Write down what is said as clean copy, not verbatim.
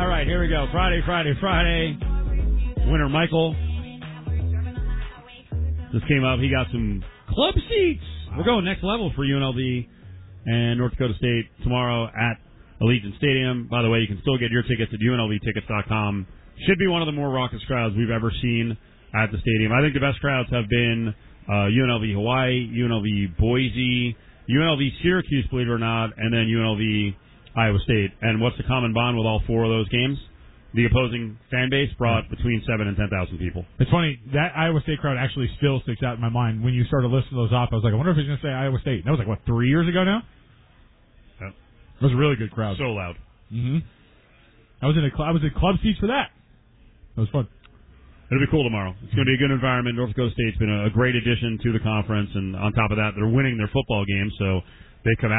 All right, here we go. Friday. Winner Michael just came up. He got some club seats. We're going next level for UNLV and North Dakota State tomorrow at Allegiant Stadium. By the way, you can still get your tickets at UNLVtickets.com. Should be one of the more raucous crowds we've ever seen at the stadium. I think the best crowds have been UNLV Hawaii, UNLV Boise, UNLV Syracuse, believe it or not, and then UNLV Iowa State. And what's the common bond with all four of those games? The opposing fan base brought between 7,000 and 10,000 people. It's funny, that Iowa State crowd actually still sticks out in my mind. When you started listing those off, I was like, I wonder if he's going to say Iowa State. And that was like, 3 years ago now? Yep. It was a really good crowd. So loud. Mm-hmm. I was in club seats for that. That was fun. It'll be cool tomorrow. It's going to be a good environment. North Dakota State's been a great addition to the conference, and on top of that, they're winning their football game, so they come out.